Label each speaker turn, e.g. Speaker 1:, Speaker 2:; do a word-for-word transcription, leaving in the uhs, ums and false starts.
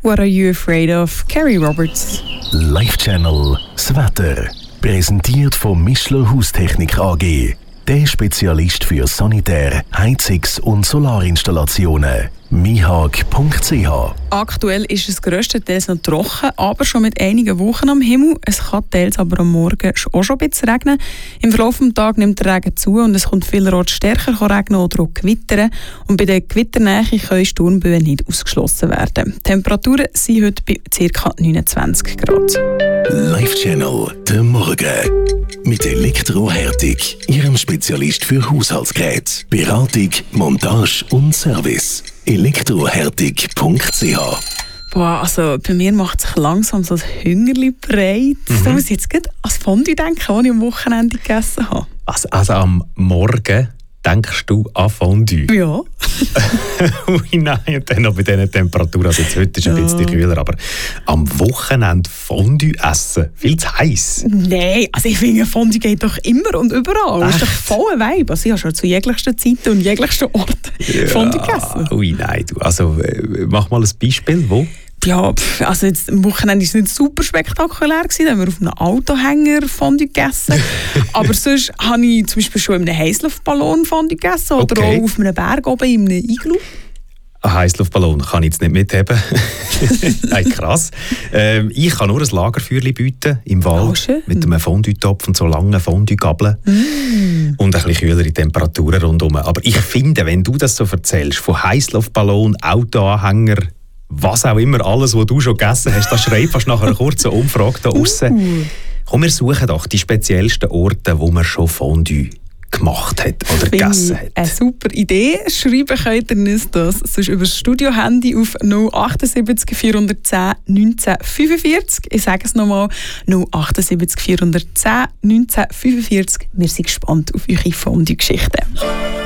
Speaker 1: What Are You Afraid Of? Carrie Roberts.
Speaker 2: Live Channel das Wetter. Präsentiert von Mischler Haustechnik A G. Der Spezialist für Sanitär-, Heizungs- und Solarinstallationen. mihag punkt c h.
Speaker 1: Aktuell ist es grösstenteils noch trocken, aber schon mit einigen Wochen am Himmel. Es kann teils aber am Morgen auch schon ein bisschen regnen. Im Verlauf des Tages nimmt der Regen zu und es kommt vielerorts stärker regnen oder auch gewittern. Und bei der Gewitternähe können Sturmböen nicht ausgeschlossen werden. Die Temperaturen sind heute bei ca. neunundzwanzig Grad.
Speaker 2: Live Channel der Morgen. Mit Elektrohärtig, Ihrem Spezialist für Haushaltsgeräte, Beratung, Montage und Service. elektrohärtig punkt c h.
Speaker 1: Boah, also bei mir macht sich langsam so ein Hüngerli breit. Mhm. Da muss ich jetzt gerade an das Fondue denken, das ich am Wochenende gegessen habe.
Speaker 3: Also, also am Morgen denkst du an Fondue?
Speaker 1: Ja.
Speaker 3: Ui, nein, und dann noch bei diesen Temperaturen. Also jetzt heute ist es ein bisschen kühler, aber am Wochenende Fondue essen, viel zu heiß.
Speaker 1: Nein, also ich finde, Fondue geht doch immer und überall. Das ist doch voll ein Vibe. Also ich habe schon zu jeglichsten Zeiten und jeglichsten Orten ja. Fondue gegessen.
Speaker 3: Ui, nein, du. Also mach mal ein Beispiel, wo?
Speaker 1: Ja, also jetzt, am Wochenende war es nicht super spektakulär gewesen, da haben wir auf einem Autohänger Fondue gegessen. Aber sonst habe ich zum Beispiel schon in einem Heißluftballon Fondue gegessen oder okay. auch auf einem Berg oben in einem Iglu.
Speaker 3: Ein Heißluftballon kann ich jetzt nicht mitheben. Nein, krass. Ähm, ich kann nur ein Lagerfeuerchen bieten im Wald oh, mit einem Fondue-Topf und so langen Fondue-Gabeln mm. und ein bisschen kühlere Temperaturen rundherum. Aber ich finde, wenn du das so erzählst, von Heißluftballon, Autoanhänger, was auch immer, alles, was du schon gegessen hast, das schreibt fast nach einer kurzen Umfrage da draussen. Uh. Komm, wir suchen doch die speziellsten Orte, wo man schon Fondue gemacht hat oder Bin gegessen hat.
Speaker 1: Eine super Idee. Schreiben könnt ihr uns das sonst über das Studio-Handy auf null sieben acht vier eins null neunzehn fünfundvierzig. Ich sage es nochmal, null sieben acht vier eins null neunzehn fünfundvierzig. Wir sind gespannt auf eure Fondue-Geschichten.